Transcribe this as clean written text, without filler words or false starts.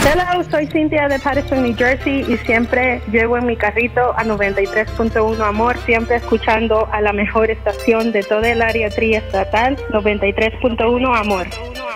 Hello, soy Cynthia de Patterson, New Jersey y siempre llevo en mi carrito a 93.1 Amor, siempre escuchando a la mejor estación de toda el área triestatal, 93.1 Amor.